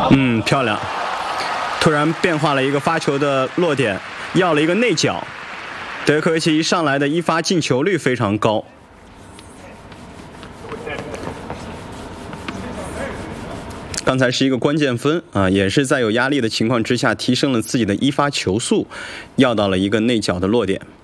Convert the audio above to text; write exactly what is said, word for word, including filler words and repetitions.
嗯，漂亮。突然变化了一个发球的落点，要了一个内角。德约科维奇一上来的一发进球率非常高。刚才是一个关键分啊，也是在有压力的情况之下提升了自己的一发球速，要到了一个内角的落点。